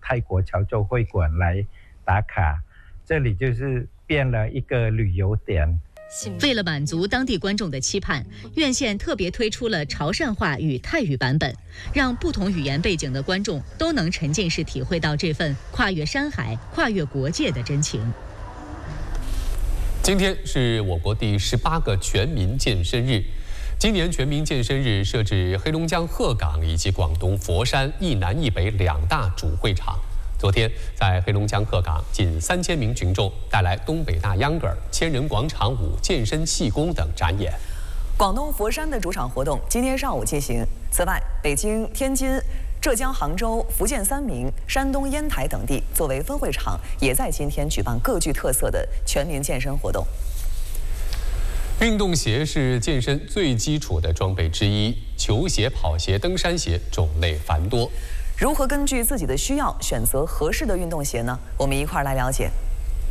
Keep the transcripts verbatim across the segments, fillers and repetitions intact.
泰国潮州会馆来打卡，这里就是变了一个旅游点。 为了满足当地观众的期盼，院线特别推出了潮汕话与泰语版本，让不同语言背景的观众都能沉浸式体会到这份跨越山海、跨越国界的真情。 今天是我国第十八个全民健身日。今年全民健身日设置黑龙江鹤岗以及广东佛山一南一北两大主会场。昨天，在黑龙江鹤岗，近三千名群众带来东北大秧歌儿、千人广场舞、健身气功等展演。 广东佛山的主场活动今天上午进行。此外，北京、天津、浙江杭州、福建三明、山东烟台等地作为分会场，也在今天举办各具特色的全民健身活动。 运动鞋是健身最基础的装备之一，球鞋、跑鞋、登山鞋种类繁多。 如何根据自己的需要选择合适的运动鞋呢？我们一块儿来了解。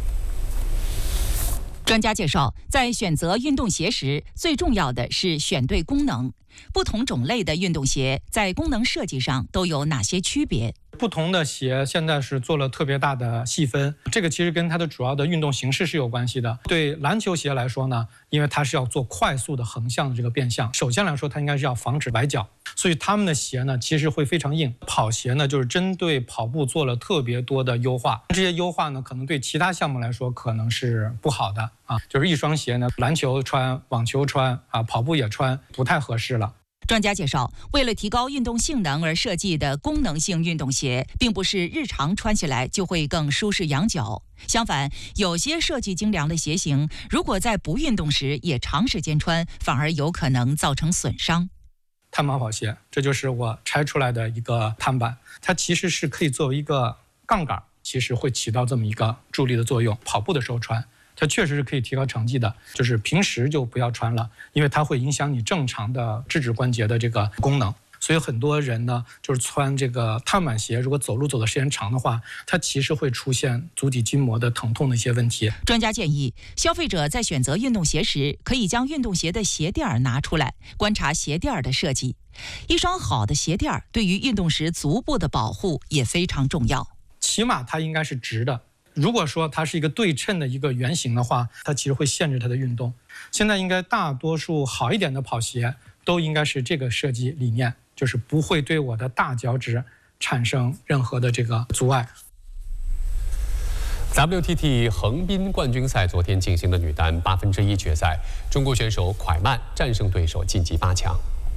专家介绍，在选择运动鞋时，最重要的是选对功能。不同种类的运动鞋在功能设计上都有哪些区别？ 不同的鞋现在是做了特别大的细分，这个其实跟它的主要的运动形式是有关系的。对篮球鞋来说呢，因为它是要做快速的横向的这个变向，首先来说它应该是要防止崴脚，所以他们的鞋呢其实会非常硬。跑鞋呢就是针对跑步做了特别多的优化，这些优化呢可能对其他项目来说可能是不好的啊，就是一双鞋呢篮球穿、网球穿啊，跑步也穿，不太合适了。 专家介绍，为了提高运动性能而设计的功能性运动鞋，并不是日常穿起来就会更舒适养脚。相反，有些设计精良的鞋型，如果在不运动时也长时间穿，反而有可能造成损伤。 碳跑跑鞋，这就是我拆出来的一个碳板，它其实是可以作为一个杠杆，其实会起到这么一个助力的作用。跑步的时候穿，它确实是可以提高成绩的，就是平时就不要穿了，因为它会影响你正常的肢指关节的这个功能。所以很多人呢，就是穿这个碳板鞋，如果走路走的时间长的话，它其实会出现足底筋膜的疼痛的一些问题。 专家建议，消费者在选择运动鞋时，可以将运动鞋的鞋垫儿拿出来，观察鞋垫儿的设计。一双好的鞋垫儿对于运动时足部的保护也非常重要。 起码它应该是直的。如果说它是一个对称的一个圆形的话，它其实会限制它的运动。现在应该大多数好一点的跑鞋都应该是这个设计理念，就是不会对我的大脚趾产生任何的这个阻碍。 W T T 横滨冠军赛昨天进行的女单八分之一决赛，中国选手蒯曼战胜对手晋级八强。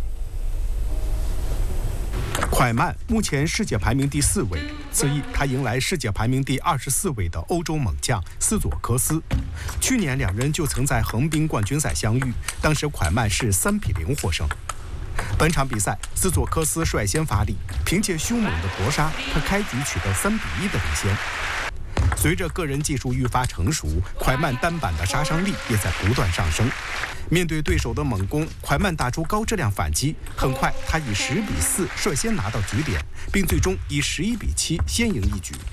蒯曼目前世界排名第四位，次一他迎来世界排名第二十四位的欧洲猛将斯佐科斯。去年两人就曾在横滨冠军赛相遇，当时蒯曼是三比零获胜。本场比赛，斯佐科斯率先发力，凭借凶猛的搏杀，他开局取得三比一的领先。随着个人技术愈发成熟，蒯曼单板的杀伤力也在不断上升。面对对手的猛攻，蒯曼打出高质量反击，很快他以十比四率先拿到局点，并最终以十一比七先赢一局。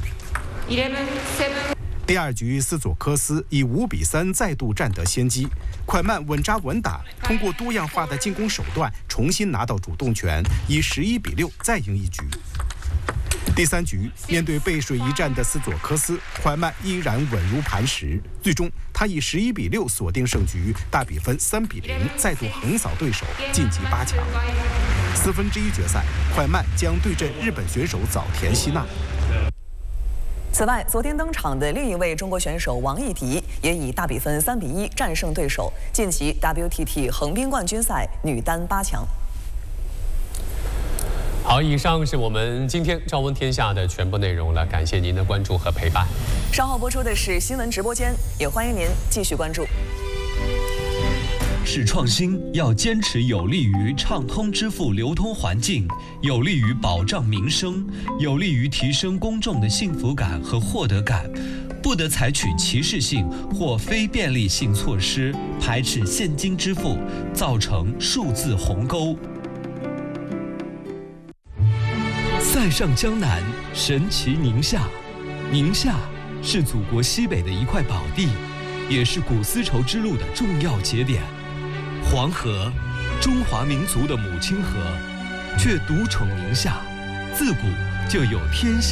第二局，斯佐科斯以五比三再度占得先机，蒯曼稳扎稳打，通过多样化的进攻手段重新拿到主动权，以十一比六再赢一局。第三局，面对背水一战的斯佐科斯，蒯曼依然稳如磐石，最终他以十一比六锁定胜局，大比分三比零再度横扫对手，晋级八强。四分之一决赛，蒯曼将对阵日本选手早田希娜。 此外，昨天登场的另一位中国选手王艺迪也以大比分三比一战胜对手，晋级 W T T 横滨冠军赛女单八强。 好，以上是我们今天《朝闻天下》的全部内容了，感谢您的关注和陪伴。 稍后播出的是新闻直播间，也欢迎您继续关注。 是创新要坚持有利于畅通支付流通环境，有利于保障民生，有利于提升公众的幸福感和获得感，不得采取歧视性或非便利性措施，排斥现金支付，造成数字鸿沟。塞上江南，神奇宁夏。宁夏是祖国西北的一块宝地，也是古丝绸之路的重要节点。黄河，中华民族的母亲河，却独宠宁夏，自古就有天下